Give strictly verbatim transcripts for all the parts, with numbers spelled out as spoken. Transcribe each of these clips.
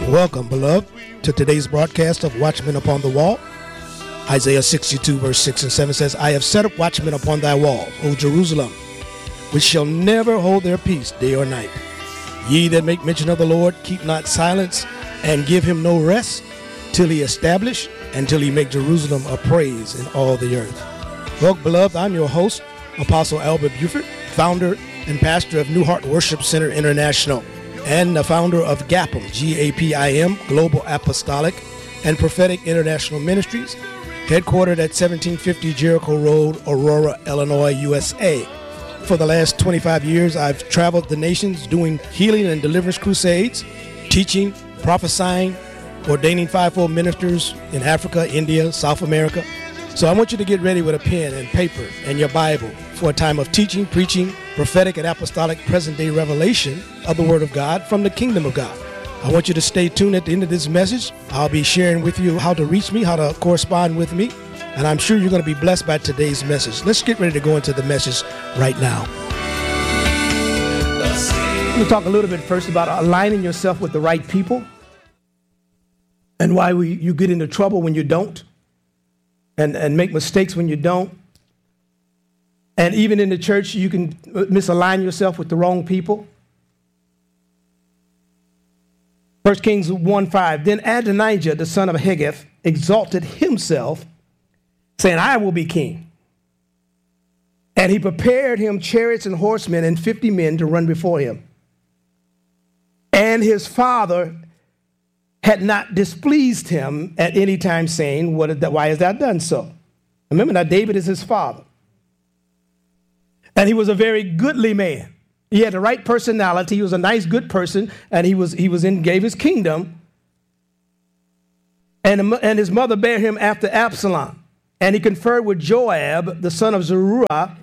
Welcome, beloved, to today's broadcast of Watchmen Upon the Wall. Isaiah sixty-two, verse six and seven says, I have set up watchmen upon thy wall, O Jerusalem, which shall never hold their peace day or night. Ye that make mention of the Lord, keep not silence, and give him no rest, till he establish, and till he make Jerusalem a praise in all the earth. Well, beloved, I'm your host, Apostle Albert Buford, founder and pastor of New Heart Worship Center International, and the founder of GAPM, G A P I M, Global Apostolic and Prophetic International Ministries, headquartered at seventeen fifty Jericho Road, Aurora, Illinois, U S A. For the last twenty-five years, I've traveled the nations doing healing and deliverance crusades, teaching, prophesying, ordaining fivefold ministers in Africa, India, South America. So I want you to get ready with a pen and paper and your Bible for a time of teaching, preaching, prophetic and apostolic present-day revelation of the Word of God from the Kingdom of God. I want you to stay tuned at the end of this message. I'll be sharing with you how to reach me, how to correspond with me, and I'm sure you're going to be blessed by today's message. Let's get ready to go into the message right now. I'm going to talk a little bit first about aligning yourself with the right people and why we, you get into trouble when you don't, and, and make mistakes when you don't. And even in the church, you can misalign yourself with the wrong people. First Kings one five, then Adonijah, the son of Haggith, exalted himself, saying, I will be king. And he prepared him chariots and horsemen and fifty men to run before him. And his father had not displeased him at any time, saying, what, why has thou done so? Remember, now David is his father. And he was a very goodly man. He had the right personality. He was a nice, good person, and he was he was in gave his kingdom. And, and his mother bare him after Absalom. And he conferred with Joab, the son of Zeruiah,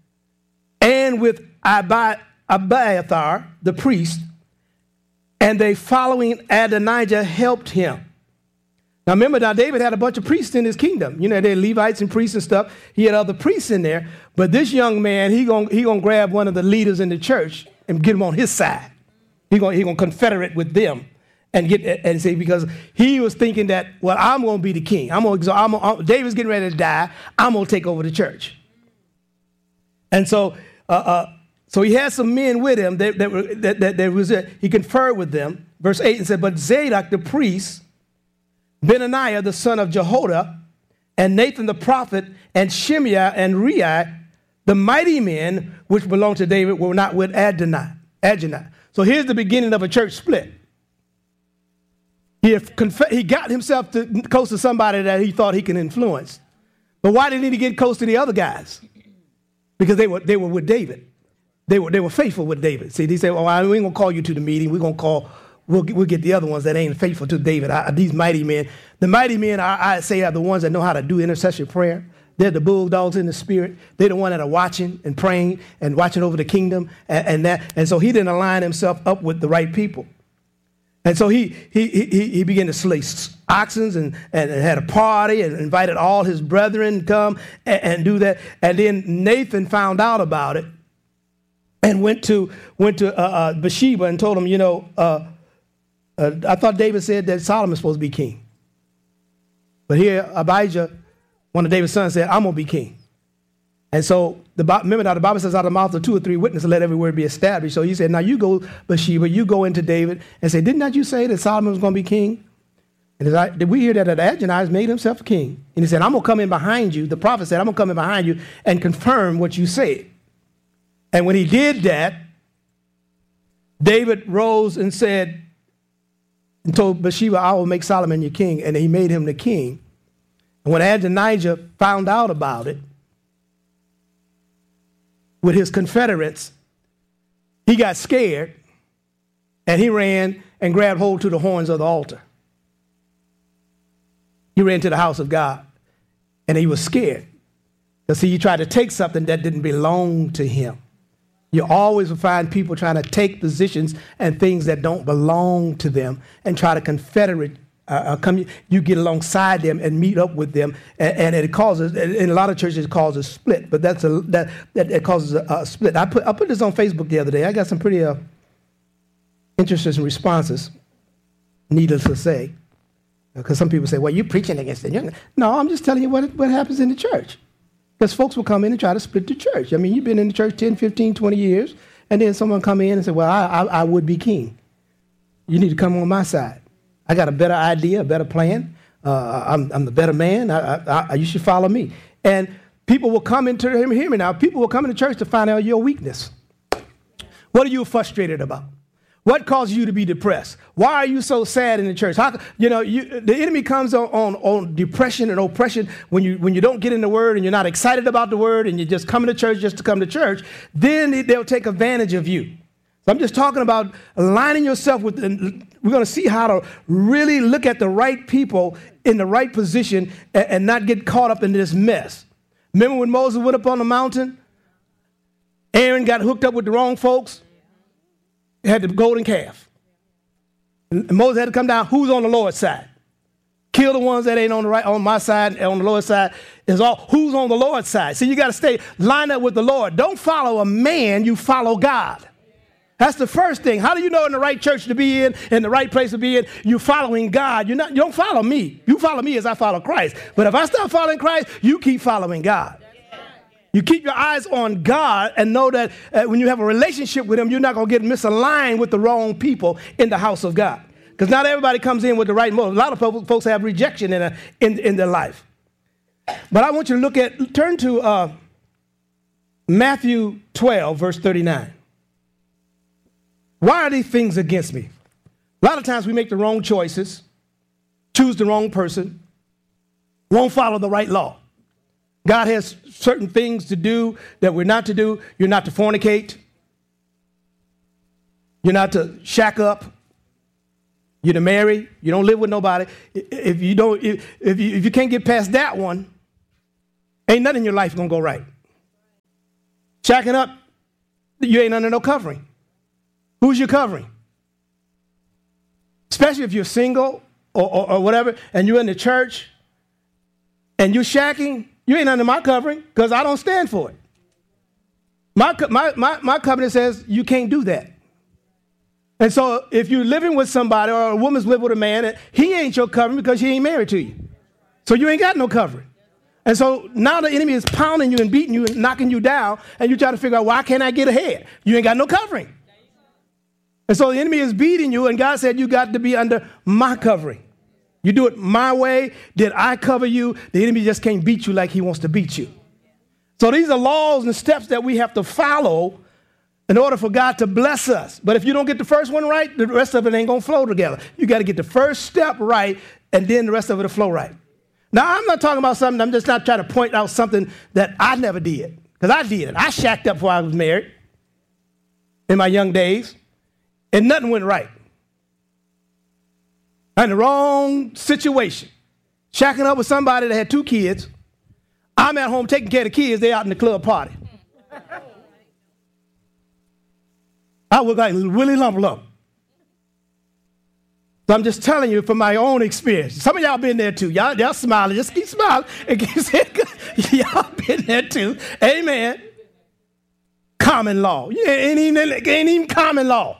and with Abi, Abiathar, the priest, and they, following Adonijah, helped him. Now remember, now David had a bunch of priests in his kingdom. You know, they had Levites and priests and stuff. He had other priests in there. But this young man, he gonna he gonna grab one of the leaders in the church and get him on his side. He gonna he gonna confederate with them and get and say, because he was thinking that, well, I'm gonna be the king. I'm gonna, I'm gonna David's getting ready to die. I'm gonna take over the church. And so, uh, uh, so he had some men with him that that, were, that, that, that was it. He conferred with them. Verse eight, and said, but Zadok the priest, Benaniah the son of Jehoiada, and Nathan the prophet, and Shimei and Rei, the mighty men which belonged to David, were not with Adonai. Adonai. So here's the beginning of a church split. He, conf- he got himself to, close to somebody that he thought he can influence. But why didn't he get close to the other guys? Because they were they were with David. They were they were faithful with David. See, they said, well, we ain't going to call you to the meeting. We're going to call... We'll, we'll get the other ones that ain't faithful to David. I, these mighty men. The mighty men, I, I say, are the ones that know how to do intercessory prayer. They're the bulldogs in the spirit. They're the ones that are watching and praying and watching over the kingdom. And, and that. And so he didn't align himself up with the right people. And so he he he, he began to slay oxen and, and had a party and invited all his brethren to come and, and do that. And then Nathan found out about it and went to went to uh, uh, Bathsheba and told him, you know, uh, Uh, I thought David said that Solomon's supposed to be king. But here, Abijah, one of David's sons, said, I'm going to be king. And so, the remember now, the Bible says, out of the mouth of two or three witnesses, let every word be established. So he said, now you go, Bathsheba, you go into David and say, did not you say that Solomon was going to be king? And I, did we hear that Adonai has made himself a king? And he said, I'm going to come in behind you. The prophet said, I'm going to come in behind you and confirm what you said. And when he did that, David rose and said, and told Bathsheba, I will make Solomon your king. And he made him the king. And when Adonijah found out about it, with his confederates, he got scared, and he ran and grabbed hold to the horns of the altar. He ran to the house of God, and he was scared. Because see, he tried to take something that didn't belong to him. You always will find people trying to take positions and things that don't belong to them and try to confederate. Uh, come, you get alongside them and meet up with them, and, and it causes. In a lot of churches, it causes a split. But that's a that that it causes a, a split. I put I put this on Facebook the other day. I got some pretty uh, interesting responses. needless to say. Because some people say, well, you're preaching against it. You're, no, I'm just telling you what, what happens in the church. Because folks will come in and try to split the church. I mean, you've been in the church ten, fifteen, twenty years, and then someone come in and say, well, I, I, I would be king. You need to come on my side. I got a better idea, a better plan. Uh, I'm, I'm the better man. I, I, I, you should follow me. And people will come into, hear me, hear me now, people will come into church to find out your weakness. What are you frustrated about? What causes you to be depressed? Why are you so sad in the church? How, you know, you, the enemy comes on, on, on depression and oppression when you, when you don't get in the word and you're not excited about the word and you're just coming to church just to come to church, then they'll take advantage of you. So I'm just talking about aligning yourself with, and we're going to see how to really look at the right people in the right position and, and not get caught up in this mess. Remember when Moses went up on the mountain? Aaron got hooked up with the wrong folks. Had the golden calf. And Moses had to come down. Who's on the Lord's side? Kill the ones that ain't on the right, on my side, and on the Lord's side is all. Who's on the Lord's side? So you got to stay lined up with the Lord. Don't follow a man, you follow God. That's the first thing. How do you know in the right church to be in, in the right place to be in? You're following God. You're not, you don't follow me. You follow me as I follow Christ. But if I stop following Christ, you keep following God. You keep your eyes on God and know that uh, when you have a relationship with him, you're not going to get misaligned with the wrong people in the house of God. Because not everybody comes in with the right motive. A lot of folks have rejection in, a, in, in their life. But I want you to look at, turn to uh, Matthew twelve, verse thirty-nine. Why are these things against me? A lot of times we make the wrong choices, choose the wrong person, won't follow the right law. God has certain things to do that we're not to do. You're not to fornicate. You're not to shack up. You're to marry. You don't live with nobody. If you don't, if, if, you, if you can't get past that one, ain't nothing in your life gonna go right. Shacking up, you ain't under no covering. Who's your covering? Especially if you're single or, or, or whatever, and you're in the church and you're shacking. You ain't under my covering because I don't stand for it. My, my, my, my covenant says you can't do that. And so if you're living with somebody or a woman's living with a man, he ain't your covering because he ain't married to you. So you ain't got no covering. And so now the enemy is pounding you and beating you and knocking you down, and you're trying to figure out, why can't I get ahead? You ain't got no covering. And so the enemy is beating you, and God said you got to be under my covering. You do it my way, did I cover you? The enemy just can't beat you like he wants to beat you. So these are laws and steps that we have to follow in order for God to bless us. But if you don't get the first one right, the rest of it ain't going to flow together. You got to get the first step right, and then the rest of it will flow right. Now, I'm not talking about something, I'm just not trying to point out something that I never did, because I did it. I shacked up before I was married in my young days, and nothing went right. In the wrong situation. Shacking up with somebody that had two kids. I'm at home taking care of the kids. They're out in the club party. I was like Willie Lump Lump. So I'm just telling you from my own experience. Some of y'all been there too. Y'all, y'all smiling. Just keep smiling. And keep saying, y'all been there too. Amen. Common law. Yeah, ain't even, ain't even common law.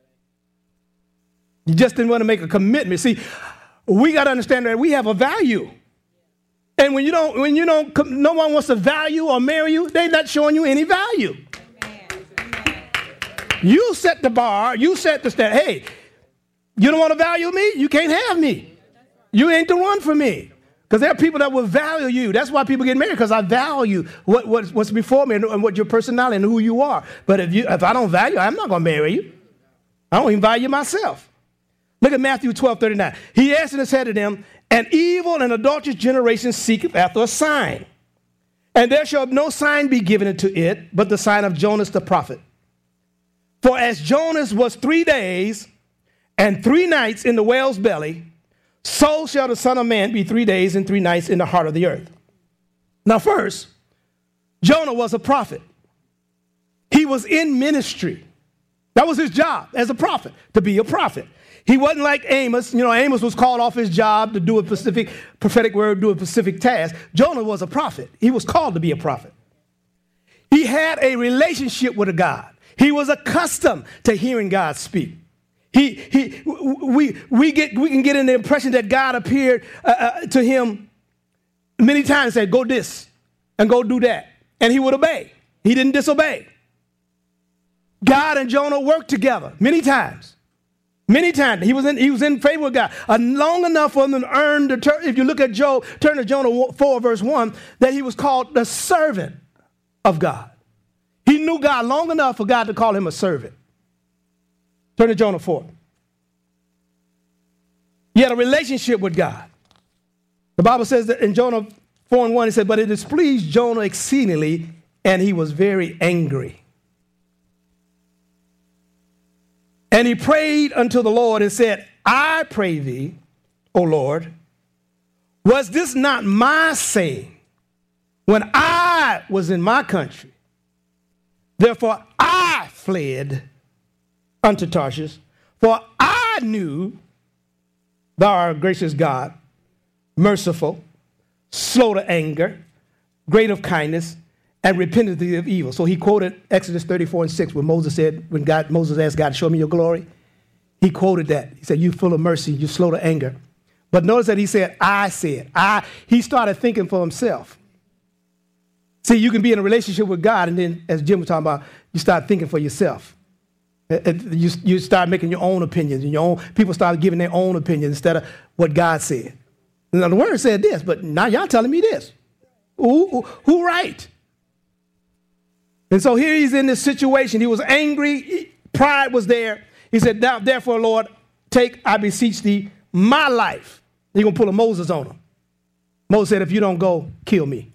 You just didn't want to make a commitment. See, we got to understand that we have a value. And when you don't, when you don't, no one wants to value or marry you, they're not showing you any value. Amen. You set the bar, you set the standard. Hey, you don't want to value me? You can't have me. You ain't the one for me. Because there are people that will value you. That's why people get married, because I value what, what, what's before me and, and what your personality and who you are. But if, you, if I don't value, I'm not going to marry you. I don't even value myself. Look at Matthew twelve thirty-nine. He answered and said to them, an evil and adulterous generation seeketh after a sign. And there shall no sign be given unto it, but the sign of Jonas the prophet. For as Jonas was three days and three nights in the whale's belly, so shall the Son of Man be three days and three nights in the heart of the earth. Now first, Jonah was a prophet. He was in ministry. That was his job as a prophet, to be a prophet. He wasn't like Amos. You know, Amos was called off his job to do a specific prophetic word, do a specific task. Jonah was a prophet. He was called to be a prophet. He had a relationship with a God. He was accustomed to hearing God speak. He, he, we, we, get, we can get in the impression that God appeared uh, uh, to him many times and said, go this and go do that. And he would obey. He didn't disobey. God and Jonah worked together many times. Many times. He was in, he was in favor with God. Uh, long enough for him to earn the term. If you look at Job, turn to Jonah four, verse one, that he was called the servant of God. He knew God long enough for God to call him a servant. Turn to Jonah four. He had a relationship with God. The Bible says that in Jonah four and one, it said, but it displeased Jonah exceedingly, and he was very angry. And he prayed unto the Lord and said, I pray thee, O Lord, was this not my saying when I was in my country? Therefore I fled unto Tarshish, for I knew thou art a gracious God, merciful, slow to anger, great of kindness, and repenteth of evil. So he quoted Exodus thirty-four and six, when Moses said, when God, Moses asked God, show me your glory. He quoted that. He said, you full of mercy, you slow to anger. But notice that he said, I said, I, he started thinking for himself. See, you can be in a relationship with God, and then, as Jim was talking about, you start thinking for yourself. You, you start making your own opinions, and your own people start giving their own opinions instead of what God said. Now, the word said this, but now y'all telling me this. Who, who, who right? And so here he's in this situation. He was angry. Pride was there. He said, now, therefore, Lord, take, I beseech thee, my life. You're going to pull a Moses on him. Moses said, if you don't go, kill me.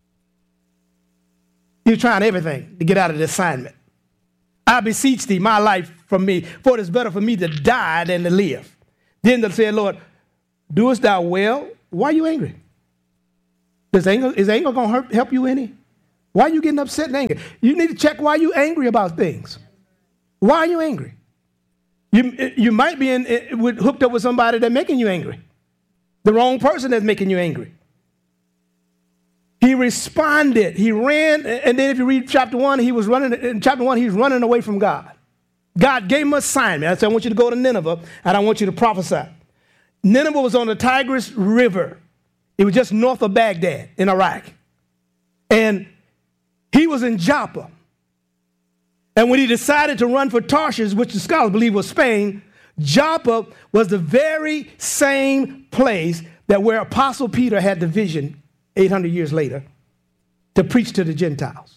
He was trying everything to get out of the assignment. I beseech thee, my life from me, for it is better for me to die than to live. Then they said, Lord, doest thou well? Why are you angry? Is anger, is anger going to help you any? Why are you getting upset and angry? You need to check why you're angry about things. Why are you angry? You, you might be in, in, with, hooked up with somebody that's making you angry. The wrong person that's making you angry. He responded. He ran. And then if you read chapter one, he was running. In chapter one, he's running away from God. God gave him an assignment. I said, I want you to go to Nineveh, and I want you to prophesy. Nineveh was on the Tigris River. It was just north of Baghdad in Iraq. And he was in Joppa. And when he decided to run for Tarshish, which the scholars believe was Spain, Joppa was the very same place that where Apostle Peter had the vision eight hundred years later to preach to the Gentiles.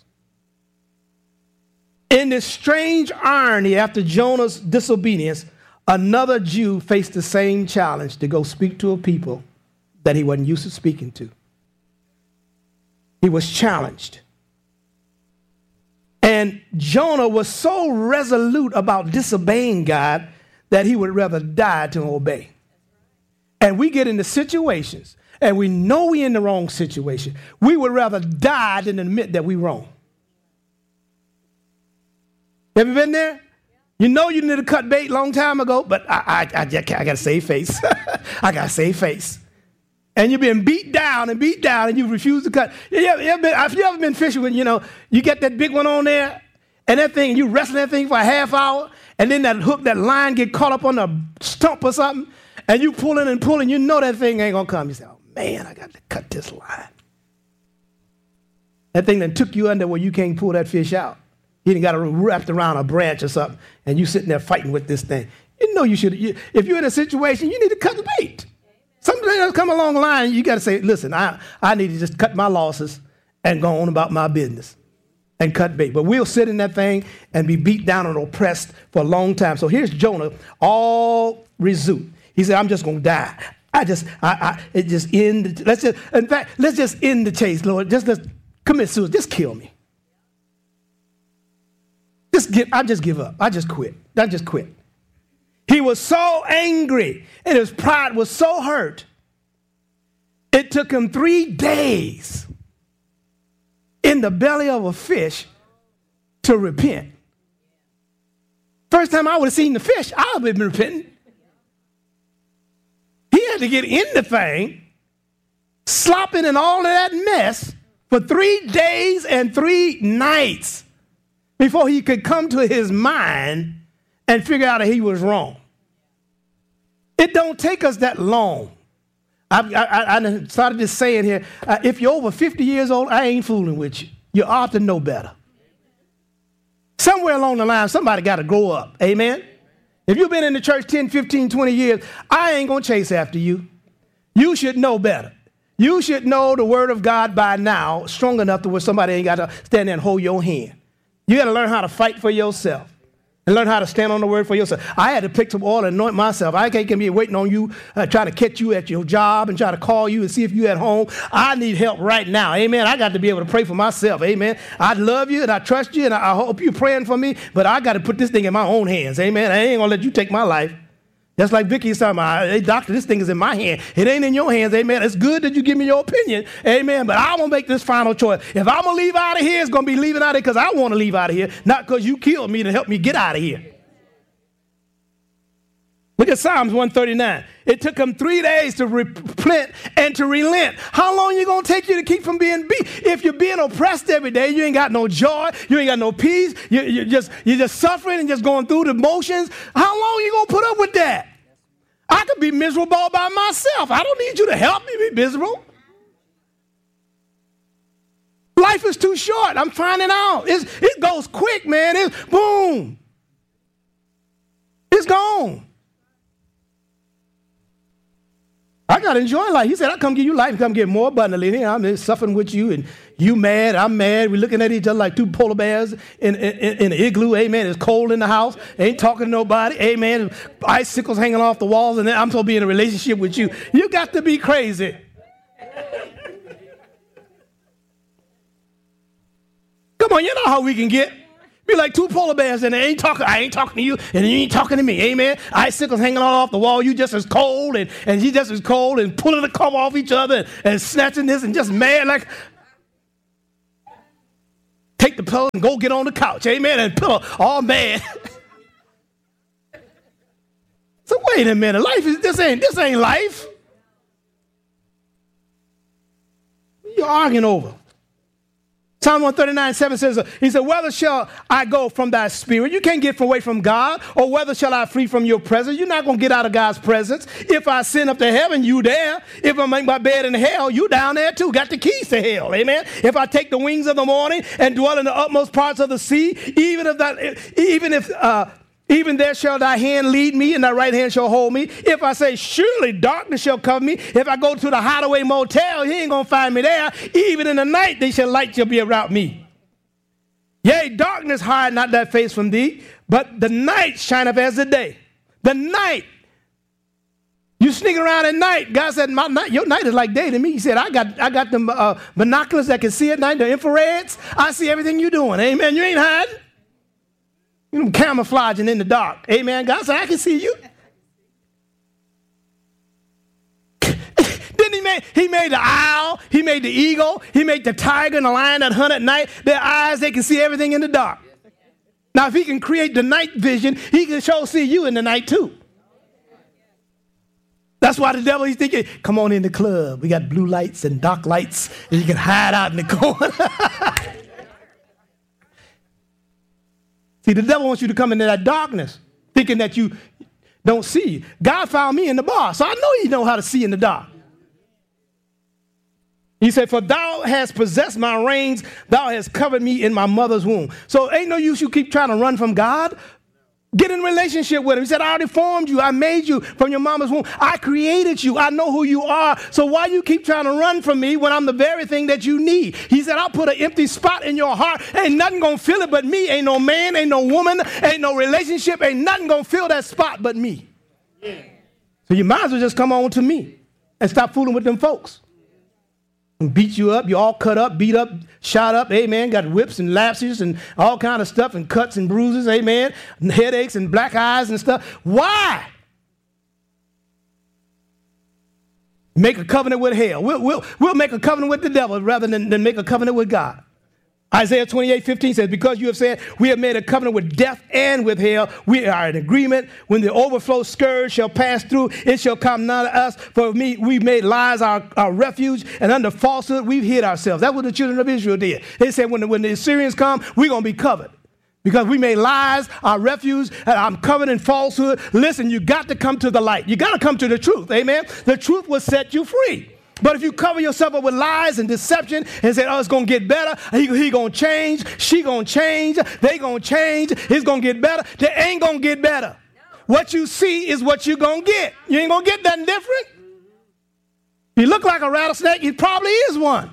In this strange irony, after Jonah's disobedience, another Jew faced the same challenge to go speak to a people that he wasn't used to speaking to. He was challenged. And Jonah was so resolute about disobeying God that he would rather die to obey. And we get into situations, and we know we're in the wrong situation. We would rather die than admit that we're wrong. Have you been there? You know you need to cut bait a long time ago, but I, I, I, I got to save face. I got to save face. And you've been beat down and beat down, and you refuse to cut. You ever, you ever been, have you ever been fishing when, you know, you get that big one on there, and that thing, you wrestle that thing for a half hour, and then that hook, that line get caught up on a stump or something, and you pulling and pulling, you know that thing ain't going to come. You say, oh, man, I got to cut this line. That thing that took you under where you can't pull that fish out. You done got it wrapped around a branch or something, and you sitting there fighting with this thing. You know you should, you, if you're in a situation, you need to cut the bait. Something that'll come along the line, you got to say, listen, I, I need to just cut my losses and go on about my business and cut bait. But we'll sit in that thing and be beat down and oppressed for a long time. So here's Jonah, all resolute. He said, I'm just going to die. I just, I, I, it just end, let's just, in fact, let's just end the chase, Lord. Just let's commit suicide. Just kill me. Just give, I just give up. I just quit. I just quit. He was so angry and his pride was so hurt. It took him three days in the belly of a fish to repent. First time I would have seen the fish, I would have been repenting. He had to get in the thing, slopping in all of that mess for three days and three nights before he could come to his mind and figure out that he was wrong. It don't take us that long. I, I, I started this saying here, uh, if you're over fifty years old, I ain't fooling with you. You ought to know better. Somewhere along the line, somebody got to grow up. Amen? If you've been in the church ten, fifteen, twenty years, I ain't going to chase after you. You should know better. You should know the word of God by now strong enough to where somebody ain't got to stand there and hold your hand. You got to learn how to fight for yourself and learn how to stand on the word for yourself. I had to pick some oil and anoint myself. I can't be waiting on you, uh, trying to catch you at your job and try to call you and see if you're at home. I need help right now. Amen. I got to be able to pray for myself. Amen. I love you and I trust you and I hope you're praying for me, but I got to put this thing in my own hands. Amen. I ain't going to let you take my life. Just like Vicky's talking about, hey, doctor, this thing is in my hand. It ain't in your hands, amen. It's good that you give me your opinion, amen, but I'm going to make this final choice. If I'm going to leave out of here, it's going to be leaving out of here because I want to leave out of here, not because you killed me to help me get out of here. Look at Psalms one thirty-nine. It took him three days to repent and to relent. How long you going to take you to keep from being beat? If you're being oppressed every day, you ain't got no joy, you ain't got no peace, you, you're, just, you're just suffering and just going through the motions. How long you going to put up with that? I could be miserable all by myself. I don't need you to help me be miserable. Life is too short. I'm finding out. It's, it goes quick, man. It's boom. It's gone. I got to enjoy life. He said, I come give you life, come get more abundantly. Here I'm just suffering with you, and you mad, I'm mad. We're looking at each other like two polar bears in, in, in an igloo. Amen. It's cold in the house. Ain't talking to nobody. Amen. Icicles hanging off the walls, and then I'm supposed to be in a relationship with you. You got to be crazy. Come on, you know how we can get. Be like two polar bears, and they ain't talking. I ain't talking to you, and you ain't talking to me. Amen. Icicles hanging all off the wall. You just as cold, and, and he just as cold, and pulling the cover off each other, and, and snatching this, and just mad like. Take the pillow and go get on the couch. Amen. And pillow all mad. So wait a minute. Life is this ain't this ain't life. What are you arguing over? Psalm one thirty-nine, seven says, he said, whether shall I go from thy spirit? You can't get away from God. Or whether shall I flee from your presence? You're not going to get out of God's presence. If I send up to heaven, you there. If I make my bed in hell, you down there too. Got the keys to hell. Amen. If I take the wings of the morning and dwell in the utmost parts of the sea, even if that, even if, uh, even there shall thy hand lead me, and thy right hand shall hold me. If I say, surely darkness shall cover me. If I go to the hideaway motel, he ain't going to find me there. Even in the night, they shall light shall be around me. Yea, darkness hide not thy face from thee, but the night shineth as the day. The night. You sneaking around at night. God said, my night, your night is like day to me. He said, I got I got them uh, binoculars that can see at night, the infrareds. I see everything you're doing. Amen. You ain't hiding. You camouflaging in the dark. Amen. God said, I can see you. Then he made, he made the owl. He made the eagle. He made the tiger and the lion that hunt at night. Their eyes, they can see everything in the dark. Now, if he can create the night vision, he can show see you in the night too. That's why the devil, he's thinking, come on in the club. We got blue lights and dark lights, and you can hide out in the corner. See, the devil wants you to come into that darkness, thinking that you don't see. God found me in the bar, so I know he know how to see in the dark. He said, for thou hast possessed my reins, thou hast covered me in my mother's womb. So ain't no use you keep trying to run from God. Get in relationship with him. He said, I already formed you. I made you from your mama's womb. I created you. I know who you are. So why you keep trying to run from me when I'm the very thing that you need? He said, I'll put an empty spot in your heart. Ain't nothing going to fill it but me. Ain't no man, ain't no woman, ain't no relationship. Ain't nothing going to fill that spot but me. Yeah. So you might as well just come on to me and stop fooling with them folks. And beat you up, you all cut up, beat up, shot up, amen, got whips and lapses and all kind of stuff and cuts and bruises, amen, and headaches and black eyes and stuff. Why? Make a covenant with hell. We'll, we'll, we'll make a covenant with the devil rather than, than make a covenant with God. Isaiah twenty-eight fifteen says, because you have said, we have made a covenant with death and with hell, we are in agreement. When the overflow scourge shall pass through, it shall come nigh us. For me, we made lies our, our refuge, and under falsehood we've hid ourselves. That's what the children of Israel did. They said, when the, when the Assyrians come, we're going to be covered. because we made lies our refuge, and I'm covered in falsehood. Listen, you got to come to the light. You got to come to the truth. Amen. The truth will set you free. But if you cover yourself up with lies and deception and say, oh, it's going to get better, he, he going to change, she going to change, they going to change, it's going to get better, they ain't going to get better. No. What you see is what you're going to get. You ain't going to get nothing different. You look like a rattlesnake, it probably is one.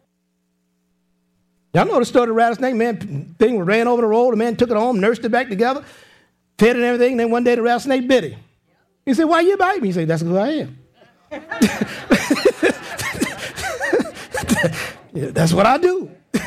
Y'all know the story of the rattlesnake, man, thing ran over the road, the man took it home, nursed it back together, fed it and everything, and then one day the rattlesnake bit him. He said, why you bite me? He said, that's who I am. Yeah, that's what I do.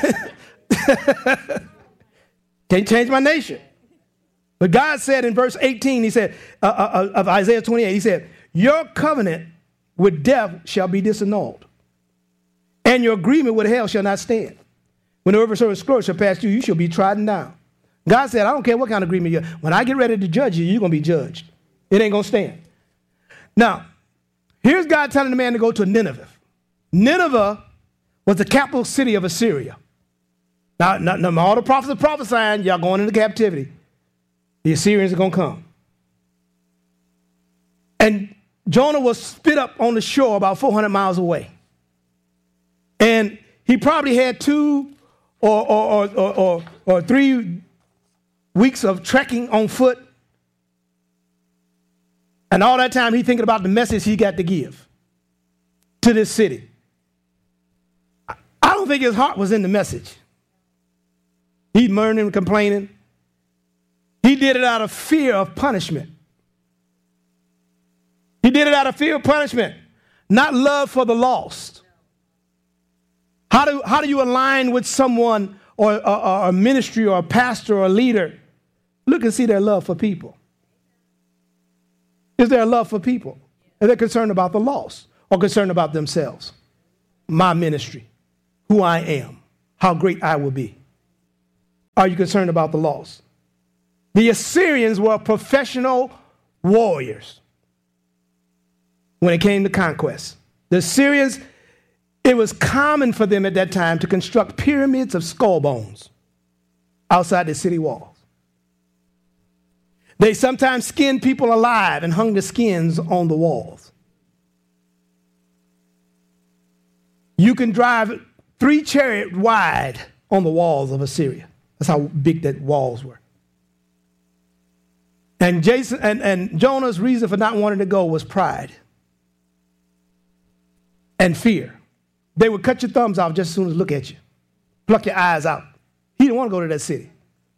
Can't change my nature. But God said in verse eighteen, he said, uh, uh, of Isaiah twenty-eight, he said, your covenant with death shall be disannulled, and your agreement with hell shall not stand. When the river of scourge shall pass you, you shall be trodden down. God said, I don't care what kind of agreement you have. When I get ready to judge you, you're going to be judged. It ain't going to stand. Now, here's God telling the man to go to Nineveh. Nineveh was the capital city of Assyria. Now, now, now all the prophets are prophesying, y'all going into captivity. The Assyrians are going to come. And Jonah was spit up on the shore about four hundred miles away. And he probably had two or, or, or, or, or three weeks of trekking on foot. And all that time, he's thinking about the message he got to give to this city. I don't think his heart was in the message. He murmuring and complaining. He did it out of fear of punishment. He did it out of fear of punishment, not love for the lost. How do, how do you align with someone or, or, or a ministry or a pastor or a leader? Look and see their love for people. Is there a love for people? Are they concerned about the lost or concerned about themselves? My ministry, who I am, how great I will be. Are you concerned about the lost? The Assyrians were professional warriors when it came to conquest. The Assyrians, it was common for them at that time to construct pyramids of skull bones outside the city walls. They sometimes skinned people alive and hung the skins on the walls. You can drive three chariots wide on the walls of Assyria. That's how big that walls were. And Jason and, and Jonah's reason for not wanting to go was pride and fear. They would cut your thumbs off just as soon as look at you, pluck your eyes out. He didn't want to go to that city.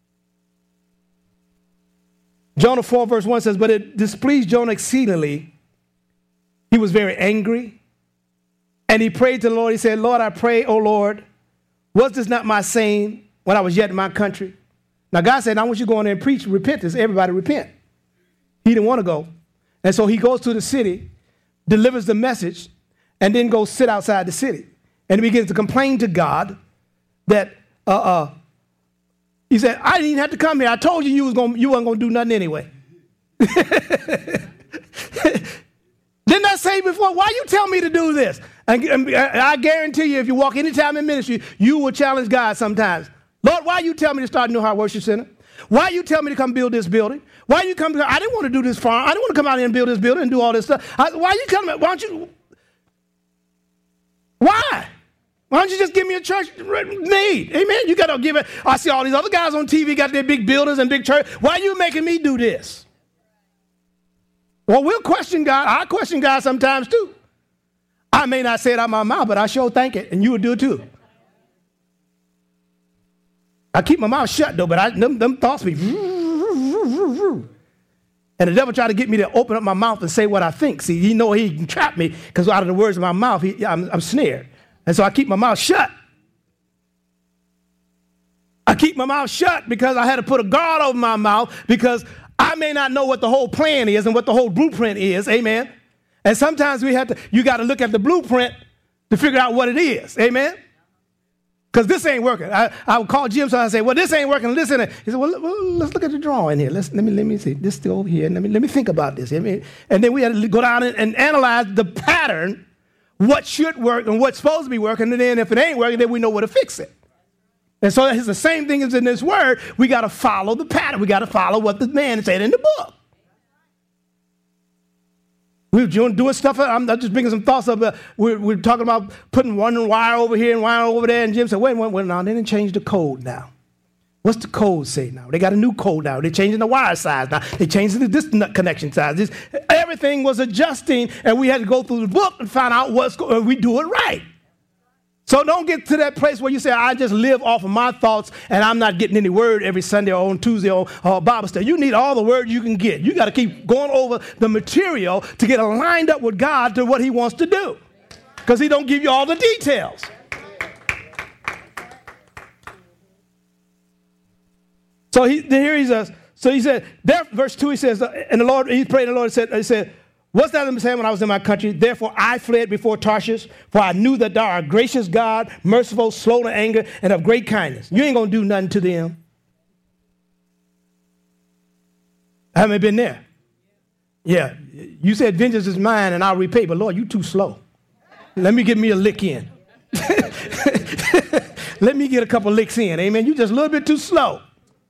Jonah four verse one says, but it displeased Jonah exceedingly. He was very angry. And he prayed to the Lord. He said, Lord, I pray, O Lord, was this not my saying when I was yet in my country? Now God said, I want you to go in there and preach repentance. Everybody repent. He didn't want to go. And so he goes to the city, delivers the message, and then goes sit outside the city. And he begins to complain to God that, uh, uh, he said, I didn't even have to come here. I told you you, was gonna, you weren't going to do nothing anyway. Didn't I say before, why you tell me to do this? And, and I guarantee you, if you walk any time in ministry, you will challenge God sometimes. Lord, why you tell me to start a New Heart Worship Center? Why you tell me to come build this building? Why you come? I didn't want to do this farm. I didn't want to come out here and build this building and do all this stuff. I, why you telling me? Why don't you? Why? Why don't you just give me a church made? Amen. You got to give it. I see all these other guys on T V got their big buildings and big church. Why are you making me do this? Well, we'll question God. I question God sometimes too. I may not say it out of my mouth, but I sure think it, and you would do it too. I keep my mouth shut though, but I, them, them thoughts be. And the devil tried to get me to open up my mouth and say what I think. See, he know he can trap me because out of the words of my mouth, he, I'm, I'm snared. And so I keep my mouth shut. I keep my mouth shut because I had to put a guard over my mouth because I may not know what the whole plan is and what the whole blueprint is. Amen. And sometimes we have to, you got to look at the blueprint to figure out what it is. Amen. Because this ain't working. I, I would call Jim so I say, well, this ain't working. Listen. He said, well, well, let's look at the drawing here. Let's, let me let me see. This still over here. Let me let me think about this. I mean, and then we had to go down and, and analyze the pattern, what should work and what's supposed to be working. And then if it ain't working, then we know where to fix it. And so it's the same thing as in this word. We got to follow the pattern. We got to follow what the man said in the book. We're doing stuff. I'm just bringing some thoughts up. We're, we're talking about putting one wire over here and wire over there. And Jim said, wait, wait, wait, now they didn't change the code now. What's the code say now? They got a new code now. They're changing the wire size now. They changed the this connection size. This, everything was adjusting, and we had to go through the book and find out what's going. We do it right. So don't get to that place where you say, I just live off of my thoughts and I'm not getting any word every Sunday or on Tuesday or, or Bible study. You need all the word you can get. You got to keep going over the material to get lined up with God to what he wants to do, because he don't give you all the details. So he, here he says, so he said, there, verse two, he says, and the Lord, he prayed, and the Lord said, he said, what's that I'm saying when I was in my country? Therefore I fled before Tarshish, for I knew that thou art a gracious God, merciful, slow to anger, and of great kindness. You ain't going to do nothing to them. I haven't been there. Yeah, you said vengeance is mine and I'll repay, but Lord, you too slow. Let me get me a lick in. Let me get a couple licks in, amen. You just a little bit too slow.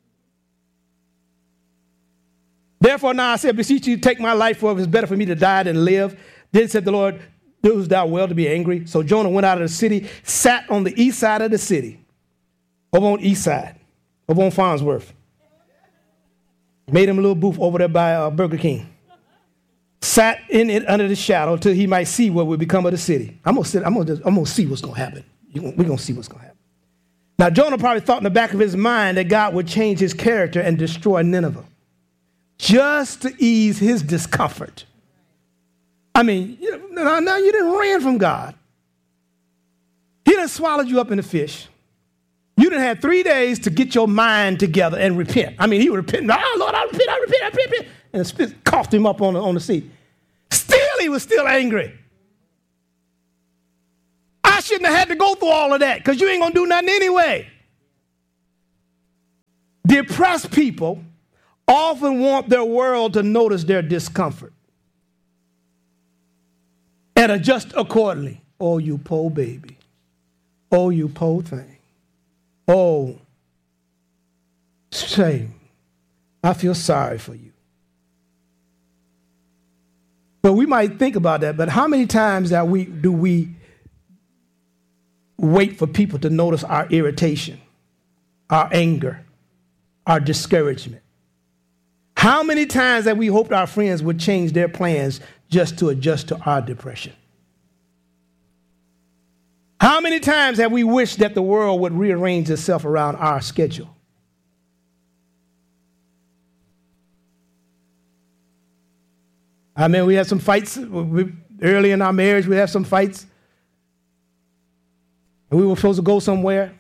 Therefore now I said, beseech you, take my life, for it is better for me to die than live. Then said the Lord, doest thou well to be angry? So Jonah went out of the city, sat on the east side of the city, over on the east side, over on Farnsworth. Made him a little booth over there by uh, Burger King. Sat in it under the shadow till he might see what would become of the city. I'm gonna sit. I'm gonna. I'm gonna see what's gonna happen. We're gonna see what's gonna happen. Now Jonah probably thought in the back of his mind that God would change his character and destroy Nineveh, just to ease his discomfort. I mean, you know, now you didn't run from God. He done swallowed you up in a fish. You done had three days to get your mind together and repent. I mean, he would repent. Oh, Lord, I repent, I repent, I repent, I repent. And the spit coughed him up on the, on the seat. Still, he was still angry. I shouldn't have had to go through all of that, because you ain't going to do nothing anyway. Depressed people often want their world to notice their discomfort and adjust accordingly. Oh, you poor baby. Oh, you poor thing. Oh, shame. I feel sorry for you. But we might think about that, but how many times that we do we wait for people to notice our irritation, our anger, our discouragement? How many times have we hoped our friends would change their plans just to adjust to our depression? How many times have we wished that the world would rearrange itself around our schedule? I mean, we had some fights we, early in our marriage. We had some fights. And we were supposed to go somewhere.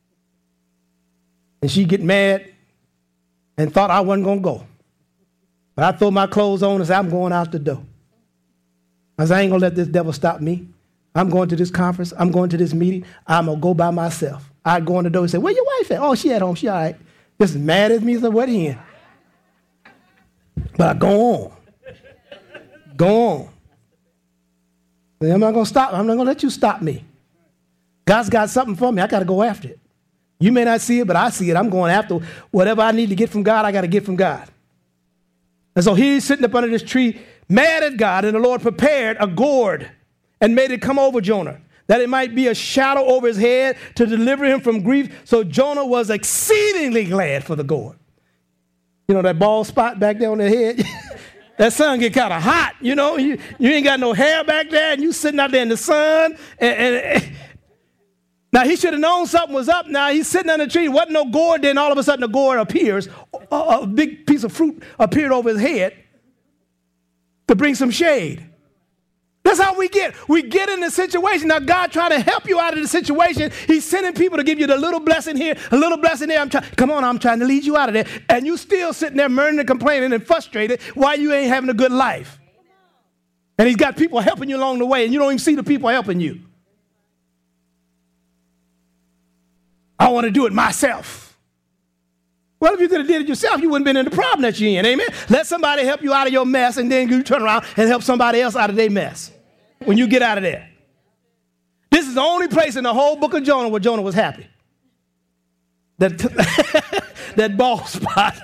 And she'd get mad and thought I wasn't going to go. But I throw my clothes on and say, I'm going out the door. I said, I ain't going to let this devil stop me. I'm going to this conference. I'm going to this meeting. I'm going to go by myself. I go in the door and say, where your wife at? Oh, she at home. She all right. Just as mad as me as a wet hen. But I go on. Go on. I'm not going to stop. I'm not going to let you stop me. God's got something for me. I got to go after it. You may not see it, but I see it. I'm going after whatever I need to get from God. I got to get from God. And so he's sitting up under this tree, mad at God, and the Lord prepared a gourd and made it come over Jonah, that it might be a shadow over his head to deliver him from grief. So Jonah was exceedingly glad for the gourd. You know that bald spot back there on the head? That sun get kind of hot, you know. You, you ain't got no hair back there, and you sitting out there in the sun. And, and, and now, he should have known something was up. Now, he's sitting under the tree. There wasn't no gourd. Then all of a sudden, the gourd appears. A, a big piece of fruit appeared over his head to bring some shade. That's how we get. We get in the situation. Now, God trying to help you out of the situation. He's sending people to give you the little blessing here, a little blessing there. I'm trying. Come on, I'm trying to lead you out of there. And you still sitting there murmuring and complaining and frustrated why you ain't having a good life. And he's got people helping you along the way, and you don't even see the people helping you. I want to do it myself. Well, if you could have did it yourself, you wouldn't have been in the problem that you're in, amen? Let somebody help you out of your mess, and then you turn around and help somebody else out of their mess when you get out of there. This is the only place in the whole book of Jonah where Jonah was happy. that, that bald spot.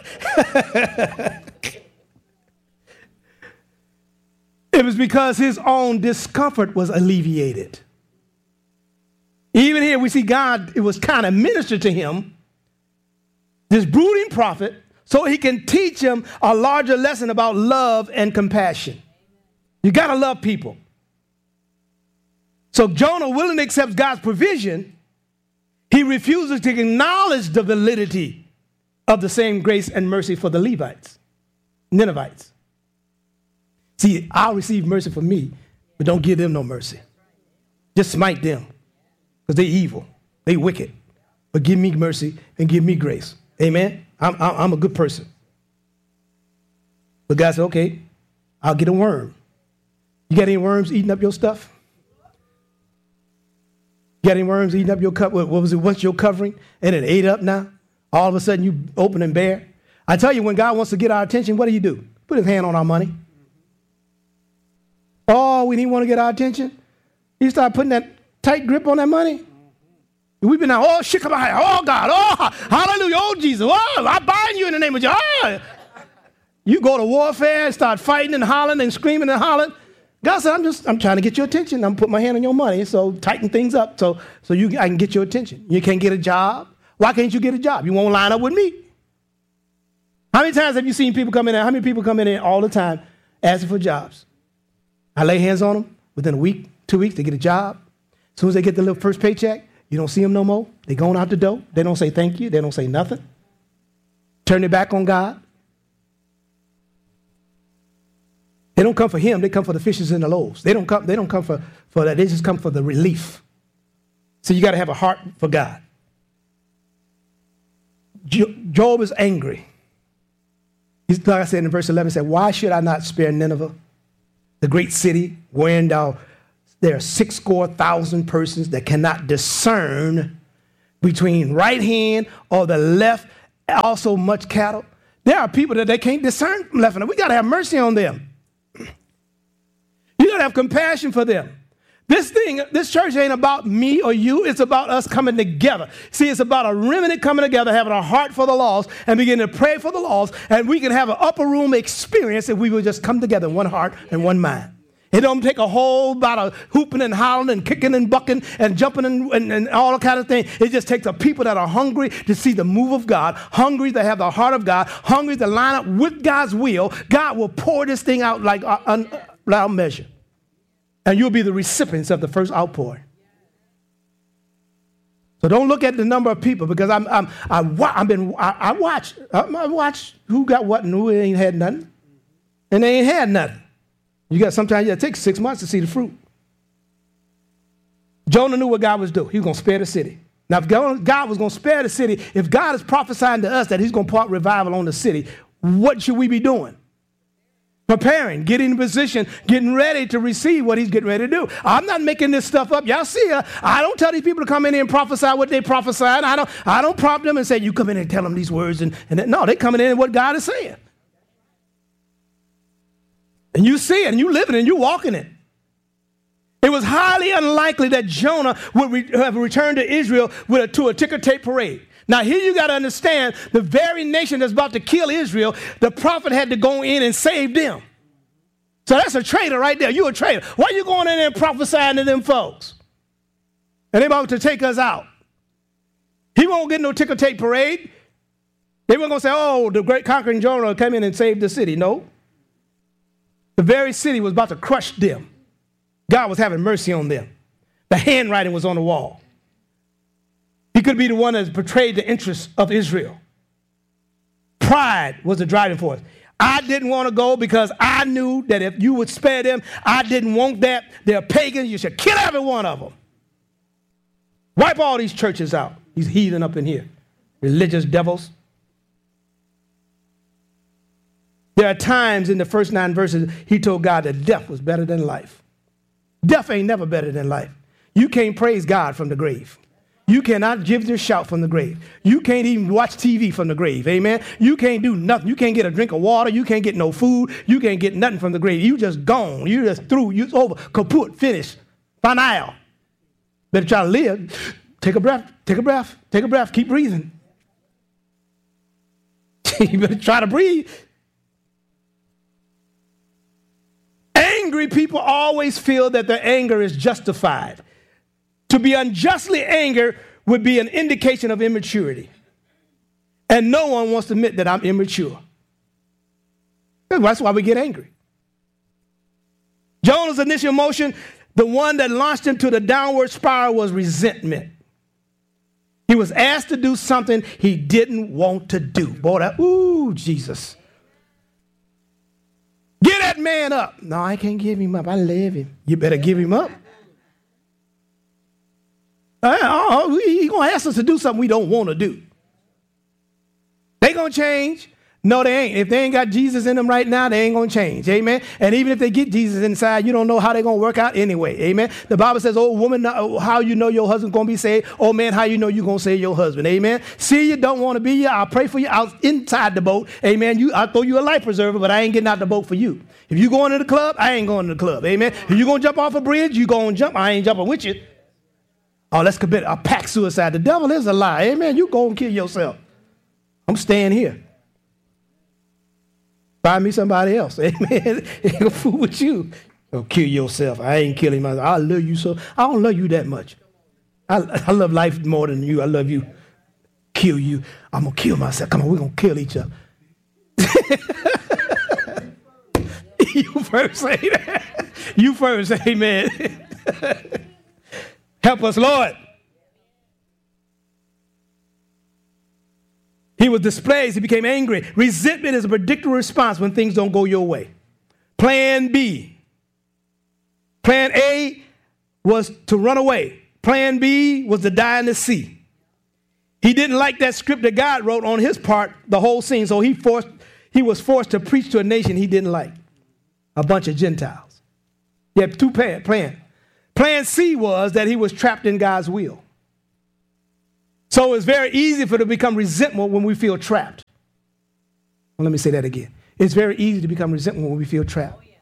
It was because his own discomfort was alleviated. Even here we see God, it was kind of ministered to him, this brooding prophet, so he can teach him a larger lesson about love and compassion. You got to love people. So Jonah willingly accepts God's provision. He refuses to acknowledge the validity of the same grace and mercy for the Levites, Ninevites. See, I'll receive mercy from me, but don't give them no mercy. Just smite them, because they're evil. They wicked. But give me mercy and give me grace. Amen? I'm, I'm a good person. But God said, okay, I'll get a worm. You got any worms eating up your stuff? You got any worms eating up your cup? What was it once your covering? And it ate up now? All of a sudden you open and bare? I tell you, when God wants to get our attention, what do you do? Put his hand on our money. Oh, when he want to get our attention, he start putting that tight grip on that money. We've been out, oh, shikabah, oh, God, oh, hallelujah, oh, Jesus, oh, I bind you in the name of Jesus. Oh. You go to warfare and start fighting and hollering and screaming and hollering. God said, I'm just, I'm trying to get your attention. I'm putting my hand on your money, so tighten things up so, so you, I can get your attention. You can't get a job. Why can't you get a job? You won't line up with me. How many times have you seen people come in there? How many people come in there all the time asking for jobs? I lay hands on them within a week, two weeks, they get a job. As soon as they get the little first paycheck, you don't see them no more. They going out the door. They don't say thank you. They don't say nothing. Turn their back on God. They don't come for him. They come for the fishes and the loaves. They don't come, they don't come for, for that. They just come for the relief. So you got to have a heart for God. Job is angry. He's, like I said in verse eleven, said, why should I not spare Nineveh, the great city, wherein thou, there are six score thousand persons that cannot discern between right hand or the left, also much cattle. There are people that they can't discern from left and right. We got to have mercy on them. You got to have compassion for them. This thing, this church ain't about me or you. It's about us coming together. See, it's about a remnant coming together, having a heart for the lost, and beginning to pray for the lost, and we can have an upper room experience if we will just come together in one heart and one mind. It don't take a whole lot of hooping and howling and kicking and bucking and jumping and, and, and all that kind of thing. It just takes a people that are hungry to see the move of God, hungry to have the heart of God, hungry to line up with God's will. God will pour this thing out like uh, un, uh, without measure. And you'll be the recipients of the first outpouring. So don't look at the number of people, because I'm, I'm, I, I've been, I, I watch, I, I watch who got what and who ain't had nothing. And they ain't had nothing. You got, sometimes you got to take six months to see the fruit. Jonah knew what God was doing. He was going to spare the city. Now, if God was going to spare the city, if God is prophesying to us that he's going to pour revival on the city, what should we be doing? Preparing, getting in position, getting ready to receive what he's getting ready to do. I'm not making this stuff up. Y'all see, uh, I don't tell these people to come in here and prophesy what they prophesy. I don't, I don't prompt them and say, you come in and tell them these words. And, and no, they're coming in and what God is saying. And you see it, and you live it, and you walk in it. It was highly unlikely that Jonah would re- have returned to Israel with a, to a ticker tape parade. Now, here you got to understand, the very nation that's about to kill Israel, the prophet had to go in and save them. So that's a traitor right there. You're a traitor. Why are you going in there and prophesying to them folks? And they're about to take us out. He won't get no ticker tape parade. They weren't going to say, oh, the great conquering Jonah came in and saved the city. No. The very city was about to crush them. God was having mercy on them. The handwriting was on the wall. He could be the one that portrayed the interests of Israel. Pride was the driving force. I didn't want to go because I knew that if you would spare them, I didn't want that. They're pagans. You should kill every one of them. Wipe all these churches out. These heathen up in here. Religious devils. There are times in the first nine verses, he told God that death was better than life. Death ain't never better than life. You can't praise God from the grave. You cannot give your shout from the grave. You can't even watch T V from the grave. Amen. You can't do nothing. You can't get a drink of water. You can't get no food. You can't get nothing from the grave. You just gone. You just through. You over. Kaput. Finished. Final. Better try to live. Take a breath. Take a breath. Take a breath. Keep breathing. You better try to breathe. Angry people always feel that their anger is justified. To be unjustly angry would be an indication of immaturity. And no one wants to admit that I'm immature. That's why we get angry. Jonah's initial emotion, the one that launched him to the downward spiral, was resentment. He was asked to do something he didn't want to do. Boy, that, ooh, Jesus. Get that man up. No, I can't give him up. I love him. You better give him up. Uh, he's going to ask us to do something we don't want to do. They going to change. No, they ain't. If they ain't got Jesus in them right now, they ain't going to change. Amen. And even if they get Jesus inside, you don't know how they're going to work out anyway. Amen. The Bible says, oh, woman, how you know your husband's going to be saved? Oh, man, how you know you're going to save your husband? Amen. See, you don't want to be here. I'll pray for you out inside the boat. Amen. You, I'll throw you a life preserver, but I ain't getting out the boat for you. If you going to the club, I ain't going to the club. Amen. If you going to jump off a bridge, you going to jump. I ain't jumping with you. Oh, let's commit a pack suicide. The devil is a lie. Amen. You go and kill yourself. I'm staying here. Find me somebody else. Amen. Ain't gonna fool with you. Go kill yourself. I ain't killing myself. I love you so. I don't love you that much. I, I love life more than you. I love you. Kill you. I'm gonna kill myself. Come on, we're gonna kill each other. You first say that. You first, amen. Help us, Lord. He was displeased. He became angry. Resentment is a predictable response when things don't go your way. Plan B. Plan A was to run away. Plan B was to die in the sea. He didn't like that script that God wrote on his part, the whole scene, so he forced, he was forced to preach to a nation he didn't like, a bunch of Gentiles. He had two plans. Plan. Plan C was that he was trapped in God's will. So it's very easy for it to become resentful when we feel trapped. Well, let me say that again. It's very easy to become resentful when we feel trapped. Oh, yeah.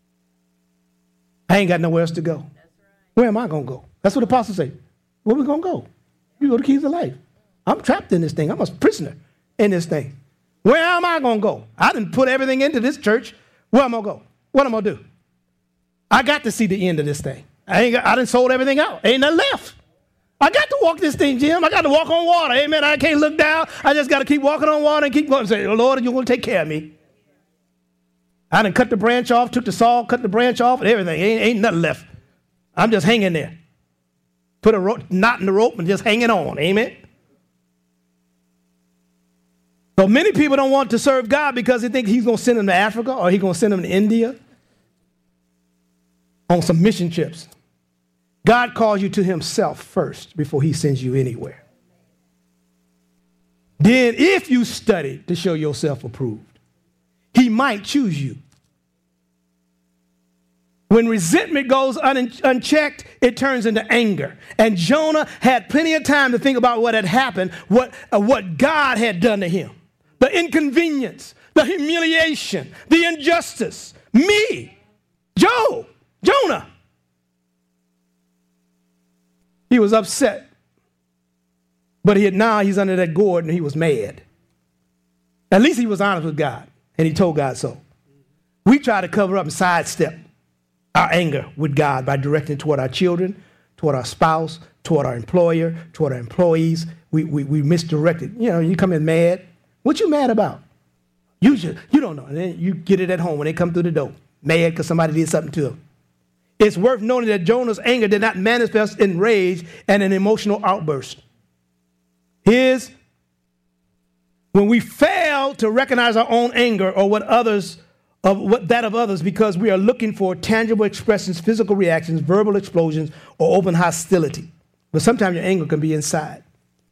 I ain't got nowhere else to go. That's right. Where am I going to go? That's what the apostles say. Where we going to go? You go to the keys of life. I'm trapped in this thing. I'm a prisoner in this thing. Where am I going to go? I didn't put everything into this church. Where am I going to go? What am I going to do? I got to see the end of this thing. I ain't got, I done sold everything out. Ain't nothing left. I got to walk this thing, Jim. I got to walk on water. Amen. I can't look down. I just got to keep walking on water and keep going. Say, Lord, you're going to take care of me. I done cut the branch off, took the saw, cut the branch off, and everything. Ain't, ain't nothing left. I'm just hanging there. Put a ro- knot in the rope and just hanging on. Amen. So many people don't want to serve God because they think he's going to send them to Africa or he's going to send them to India on some mission trips. God calls you to himself first before he sends you anywhere. Then if you study to show yourself approved, he might choose you. When resentment goes un- unchecked, it turns into anger. And Jonah had plenty of time to think about what had happened, what, uh, what God had done to him. The inconvenience, the humiliation, the injustice. Me, Joe, Jonah. He was upset. But he had, now he's under that gourd and he was mad. At least he was honest with God. And he told God so. We try to cover up and sidestep our anger with God by directing toward our children, toward our spouse, toward our employer, toward our employees. We, we, we misdirect it. You know, you come in mad. What you mad about? You should, you don't know. And then you get it at home when they come through the door. Mad because somebody did something to them. It's worth noting that Jonah's anger did not manifest in rage and an emotional outburst. His, when we fail to recognize our own anger or what others, of what that of others, because we are looking for tangible expressions, physical reactions, verbal explosions, or open hostility. But sometimes your anger can be inside.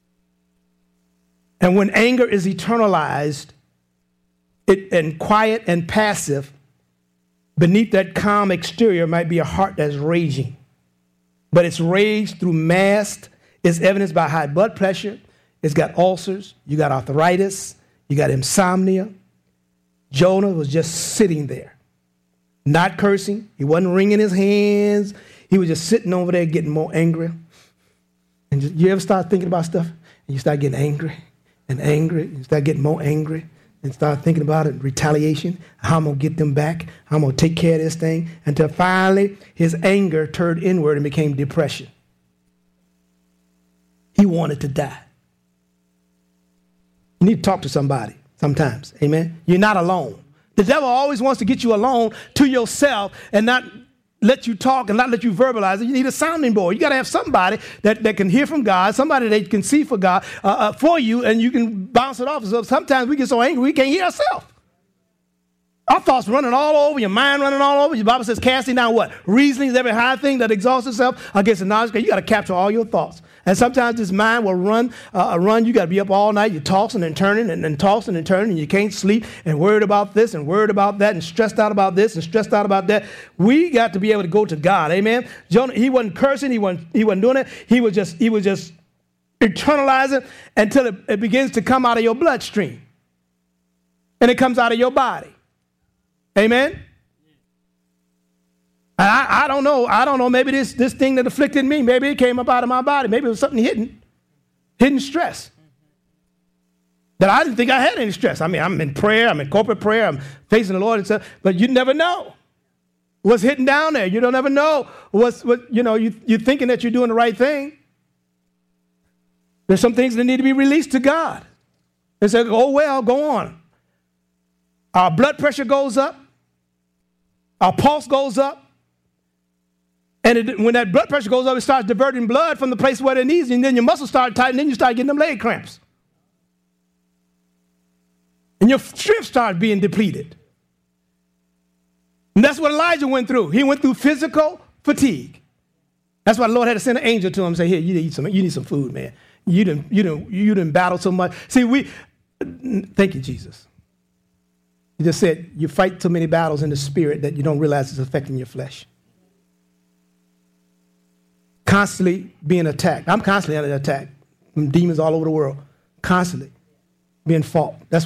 And when anger is eternalized it, and quiet and passive, beneath that calm exterior might be a heart that's raging. But it's rage through masked, it's evidenced by high blood pressure, it's got ulcers, you got arthritis, you got insomnia. Jonah was just sitting there, not cursing. He wasn't wringing his hands. He was just sitting over there getting more angry. And just, you ever start thinking about stuff and you start getting angry and angry, and you start getting more angry and start thinking about it, retaliation, how I'm going to get them back, how I'm going to take care of this thing, until finally his anger turned inward and became depression. He wanted to die. You need to talk to somebody sometimes, amen? You're not alone. The devil always wants to get you alone to yourself and not let you talk and not let you verbalize it. You need a sounding board. You got to have somebody that, that can hear from God, somebody that can see for God, uh, uh, for you, and you can bounce it off. So sometimes we get so angry we can't hear ourselves. Our thoughts running all over, your mind running all over. Your Bible says casting down what? Reasonings, every high thing that exalts itself against the knowledge. You got to capture all your thoughts. And sometimes this mind will run, uh, run. You got to be up all night. You're tossing and turning and, and tossing and turning, and you can't sleep and worried about this and worried about that and stressed out about this and stressed out about that. We got to be able to go to God. Amen. Jonah, he wasn't cursing. He wasn't, he wasn't doing it. He was just, he was just internalizing until it, it begins to come out of your bloodstream. And it comes out of your body. Amen. I, I don't know. I don't know. Maybe this, this thing that afflicted me, maybe it came up out of my body. Maybe it was something hidden, hidden stress. That I didn't think I had any stress. I mean, I'm in prayer. I'm in corporate prayer. I'm facing the Lord and stuff. But you never know what's hidden down there. You don't ever know what's, what, you know, you, you're thinking that you're doing the right thing. There's some things that need to be released to God. They say, oh, well, go on. Our blood pressure goes up. Our pulse goes up. And it, when that blood pressure goes up, it starts diverting blood from the place where it needs, and then your muscles start tightening, then you start getting them leg cramps. And your strength starts being depleted. And that's what Elijah went through. He went through physical fatigue. That's why the Lord had to send an angel to him and say, here, you need some, you need some food, man. You didn't, you didn't, you didn't battle so much. See, we, thank you, Jesus. He just said, you fight so many battles in the spirit that you don't realize it's affecting your flesh. Constantly being attacked. I'm constantly under attack from demons all over the world. Constantly being fought. That's